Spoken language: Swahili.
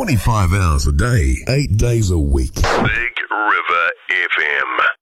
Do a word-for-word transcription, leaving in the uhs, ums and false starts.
twenty-five hours a day, eight days a week. Big River F M.